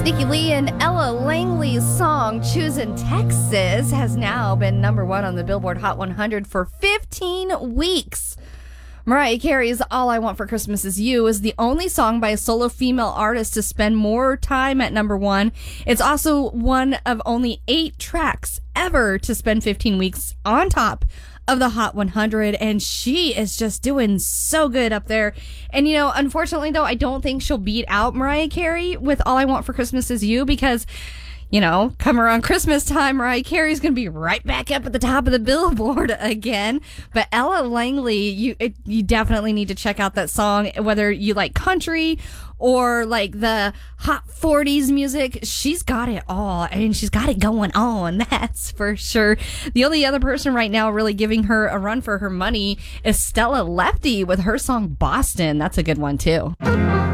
Nikki Lee and Ella Langley's song Choosing Texas has now been number one on the Billboard Hot 100 for 15 weeks. Mariah Carey's All I Want for Christmas Is You is the only song by a solo female artist to spend more time at number one. It's also one of only 8 tracks ever to spend 15 weeks on top of the Hot 100, and she is just doing so good up there. And, you know, unfortunately, though, I don't think she'll beat out Mariah Carey with All I Want for Christmas Is You because, you know, come around Christmas time, Mariah Carey's going to be right back up at the top of the Billboard again. But Ella Langley, you definitely need to check out that song, whether you like country or like the hot 40s music. She's got it all. I mean, she's got it going on, that's for sure. The only other person right now really giving her a run for her money is Stella Lefty with her song Boston. That's a good one, too.